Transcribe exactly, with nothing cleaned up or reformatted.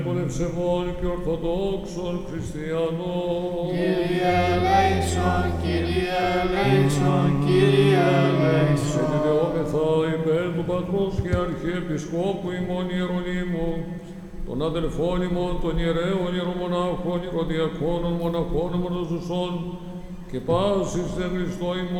των ευσεβών και ορθοδόξων χριστιανών. Κύριε ελέησον, Κύριε ελέησον, Κύριε ελέησον. Σε τη δεόμεθα υπέρ του Πατρός και Αρχιεπισκόπου ημών Ιερονύμου, των αδελφών ημών, των ιερέων, ιερομονάχων, ιεροδιακόνων, μοναχών, μονοζουσών και πάσης δε Χριστό ημών,